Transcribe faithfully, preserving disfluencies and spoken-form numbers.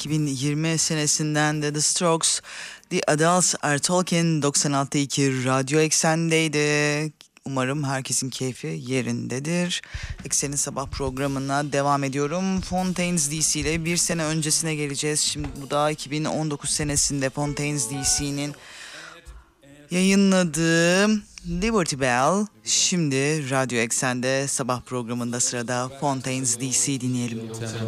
iki bin yirmi senesinden de The Strokes, The Adults Are Talking doksan altı nokta iki Radyo Eksen'deydi. Umarım herkesin keyfi yerindedir. Eksen'in sabah programına devam ediyorum. Fontaines D C ile bir sene öncesine geleceğiz. Şimdi bu da iki bin on dokuz senesinde Fontaines D C'nin yayınladığı Liberty Bell. Şimdi Radyo Eksen'de sabah programında sırada Fontaines D C dinleyelim.